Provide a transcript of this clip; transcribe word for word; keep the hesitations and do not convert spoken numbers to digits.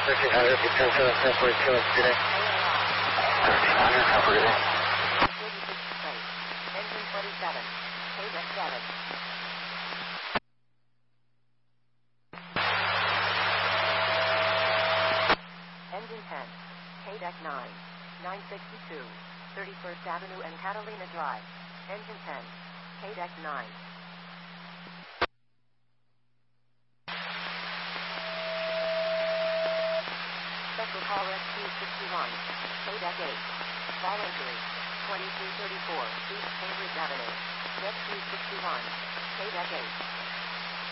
thirteen hundred, ten seven, ten forty-two, good day. thirteen hundred, have a good day. thirty-sixth place. Engine twenty-seven. K D E C seven. Engine ten. K D E C nine. nine sixty-two. thirty-first Avenue and Catalina Drive. Engine ten. K D E C nine. Special call rescue sixty-one. K D E C eight. Voluntary. twenty-three thirty-four East Cambridge Avenue. Rescue sixty-one. K D E C eight.